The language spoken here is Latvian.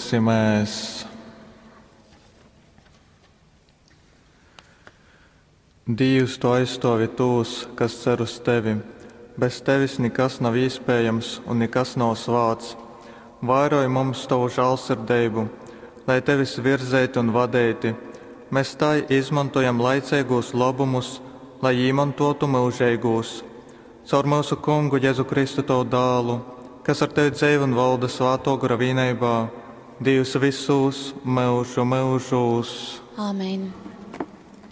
Lūksimies! Dievs, tu aizstāvi tos, kas cer uz tevi. Bez tevis nekas nav iespējams un nekas nav svāts. Vairoji mums tavu žēlsirdību, lai tevis virzēti un vadēti. Mēs tā izmantojam laicīgos labumus, lai izmantotu mūžīgos. Caur mūsu Kungu Jēzu Kristu tavu dēlu, kas ar tevi dzīvo un valda svētā gara vienībā, Dievs visus mūžu mūžos. Āmen.